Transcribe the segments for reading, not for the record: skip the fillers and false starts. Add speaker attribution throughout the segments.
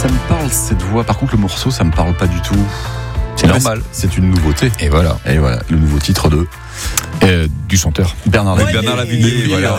Speaker 1: Ça me parle cette voix. Par contre, le morceau, ça me parle pas du tout.
Speaker 2: C'est normal.
Speaker 1: C'est une nouveauté.
Speaker 2: Et voilà.
Speaker 1: Le nouveau titre de
Speaker 2: du chanteur
Speaker 1: Bernard Lavilliers.
Speaker 2: Bernard Lavilliers.
Speaker 1: Voilà.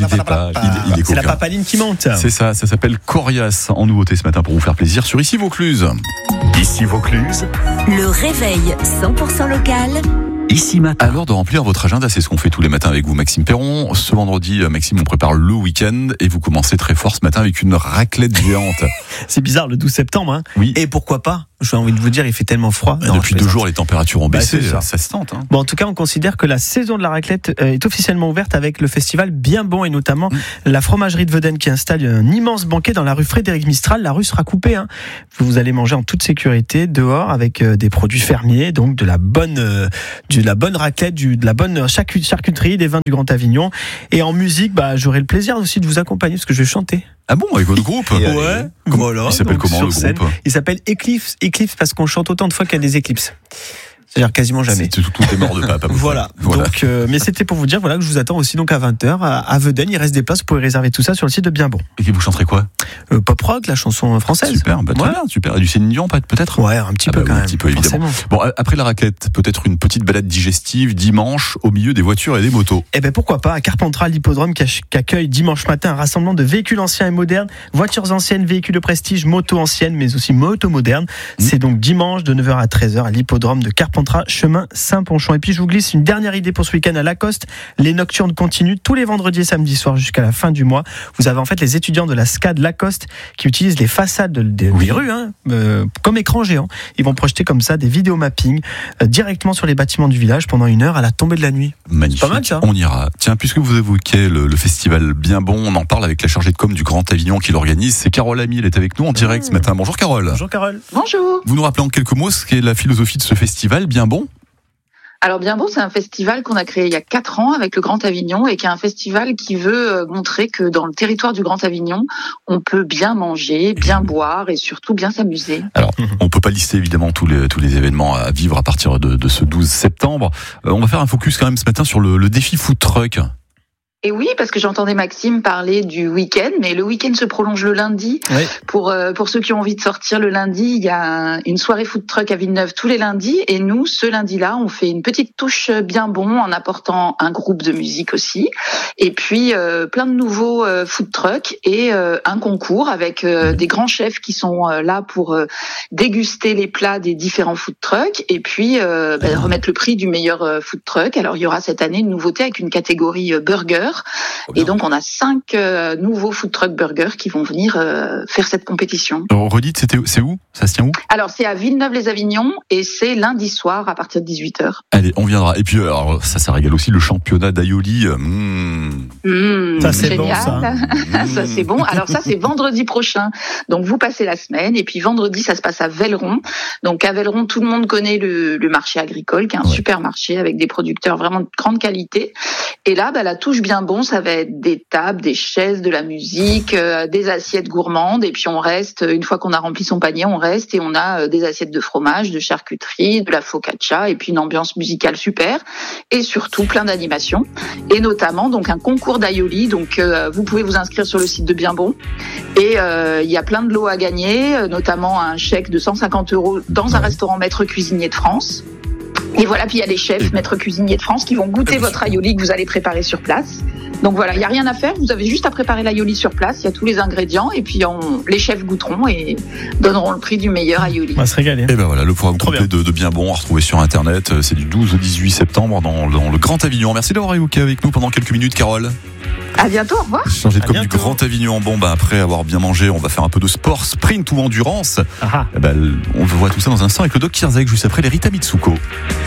Speaker 1: Il est
Speaker 3: C'est la
Speaker 1: coquin.
Speaker 3: papaline qui monte.
Speaker 1: C'est ça s'appelle Corias en nouveauté ce matin pour vous faire plaisir sur Ici Vaucluse.
Speaker 4: Ici Vaucluse.
Speaker 5: Le réveil 100% local.
Speaker 4: Ici matin.
Speaker 1: À l'heure de remplir votre agenda, c'est ce qu'on fait tous les matins avec vous, Maxime Perron. Ce vendredi, Maxime, on prépare le week-end et vous commencez très fort ce matin avec une raclette géante.
Speaker 3: C'est bizarre, le 12 septembre. Hein.
Speaker 1: Oui.
Speaker 3: Et pourquoi pas ? J'ai envie de vous dire, il fait tellement froid. Non,
Speaker 1: Depuis 2 jours, les températures ont baissé.
Speaker 3: c'est ça.
Speaker 1: Ça se tente. Hein.
Speaker 3: Bon, en tout cas, on considère que la saison de la raclette est officiellement ouverte avec le festival Bien Bon et notamment la fromagerie de Veden qui installe un immense banquet dans la rue Frédéric Mistral. La rue sera coupée. Hein. Vous allez manger en toute sécurité dehors avec des produits fermiers, donc de la bonne raclette, de la bonne charcuterie, des vins du Grand Avignon. Et en musique, j'aurai le plaisir aussi de vous accompagner parce que je vais chanter.
Speaker 1: Ah bon, avec votre groupe?
Speaker 3: Ouais, voilà.
Speaker 1: Il s'appelle
Speaker 3: Donc,
Speaker 1: comment
Speaker 3: sur
Speaker 1: le
Speaker 3: scène,
Speaker 1: groupe?
Speaker 3: Il s'appelle Eclipse parce qu'on chante autant de fois qu'il y a des éclipses. C'est-à-dire quasiment jamais.
Speaker 1: Tout est mort de pape.
Speaker 3: Voilà. Donc, mais c'était pour vous dire que je vous attends aussi donc à 20h à Veden. Il reste des places, vous pouvez réserver tout ça sur le site de Bien Bon.
Speaker 1: Et vous chanterez quoi?
Speaker 3: Pop rock, la chanson française.
Speaker 1: Super, très bien, super. Et du Céline Dion peut-être?
Speaker 3: Ouais, un petit peu quand même.
Speaker 1: Un petit peu évidemment. Bon, après la raclette, peut-être une petite balade digestive dimanche au milieu des voitures et des motos.
Speaker 3: Eh ben pourquoi pas, à Carpentras, l'hippodrome qui accueille dimanche matin un rassemblement de véhicules anciens et modernes, voitures anciennes, véhicules de prestige, motos anciennes, mais aussi motos modernes. C'est donc dimanche de 9h à 13h à l'hippodrome de Carpentras, chemin Saint-Ponchon. Et puis je vous glisse une dernière idée pour ce week-end à Lacoste. Les nocturnes continuent tous les vendredis et samedis soirs jusqu'à la fin du mois. Vous avez en fait les étudiants de la SCAD Lacoste qui utilisent les façades des rues comme écran géant. Ils vont projeter comme ça des vidéos mapping directement sur les bâtiments du village pendant 1 heure à la tombée de la nuit.
Speaker 1: Magnifique.
Speaker 3: C'est pas mal ça.
Speaker 1: On ira. Tiens, puisque vous évoquez le festival Bien Bon, on en parle avec la chargée de com du Grand Avignon qui l'organise. C'est Carole Ami, elle est avec nous en direct ce matin. Bonjour Carole.
Speaker 3: Bonjour Carole.
Speaker 6: Bonjour.
Speaker 1: Vous nous rappelez en quelques mots ce qu'est la philosophie de ce festival Bien Bon?
Speaker 6: Alors Bien Bon, c'est un festival qu'on a créé il y a 4 ans avec le Grand Avignon et qui est un festival qui veut montrer que dans le territoire du Grand Avignon, on peut bien manger, bien boire et surtout bien s'amuser.
Speaker 1: Alors, on peut pas lister évidemment tous les événements à vivre à partir de ce 12 septembre. On va faire un focus quand même ce matin sur le défi food truck.
Speaker 6: Et oui, parce que j'entendais Maxime parler du week-end, mais le week-end se prolonge le lundi.
Speaker 3: Oui.
Speaker 6: Pour ceux qui ont envie de sortir le lundi, il y a une soirée food truck à Villeneuve tous les lundis. Et nous, ce lundi-là, on fait une petite touche Bien Bon en apportant un groupe de musique aussi. Et puis, plein de nouveaux food trucks et un concours avec des grands chefs qui sont là pour déguster les plats des différents food trucks et puis remettre le prix du meilleur food truck. Alors, il y aura cette année une nouveauté avec une catégorie burger. Et donc, on a 5 nouveaux food truck burgers qui vont venir faire cette compétition.
Speaker 1: Alors, redites, c'est où? Ça se tient où?
Speaker 6: Alors, c'est à Villeneuve-les-Avignon et c'est lundi soir à partir de 18h.
Speaker 1: Allez, on viendra. Et puis, alors, ça régale aussi le championnat d'Aioli.
Speaker 3: Ça, c'est
Speaker 6: génial.
Speaker 3: bon, ça.
Speaker 6: Ça, c'est bon. Alors, ça, c'est vendredi prochain. Donc, vous passez la semaine. Et puis, vendredi, ça se passe à Velleron. Donc, à Velleron, tout le monde connaît le marché agricole, qui est un super marché avec des producteurs vraiment de grande qualité. Et là, la touche Bien Bon, ça va être des tables, des chaises, de la musique, des assiettes gourmandes. Et puis on reste, une fois qu'on a rempli son panier, on reste et on a des assiettes de fromage, de charcuterie, de la focaccia et puis une ambiance musicale super. Et surtout plein d'animations. Et notamment donc un concours d'aioli. Donc vous pouvez vous inscrire sur le site de Bien Bon. Et il y a plein de lots à gagner, notamment un chèque de 150 € dans un restaurant maître cuisinier de France. Et voilà, puis il y a les chefs, maîtres cuisiniers de France, qui vont goûter votre aioli que vous allez préparer sur place. Donc voilà, il n'y a rien à faire, vous avez juste à préparer l'aioli sur place, il y a tous les ingrédients, et puis les chefs goûteront et donneront le prix du meilleur aioli.
Speaker 3: On va se régaler.
Speaker 1: Et ben voilà, le programme complet de Bien Bon à retrouver sur Internet. C'est du 12 au 18 septembre dans le Grand Avignon. Merci d'avoir évoqué avec nous pendant quelques minutes, Carole.
Speaker 6: À bientôt, au revoir.
Speaker 1: Changer de com du Grand Avignon. Bon, après avoir bien mangé, on va faire un peu de sport, sprint ou endurance. On voit tout ça dans un instant avec le Doc Kirzek, juste après les Rita Mitsuko.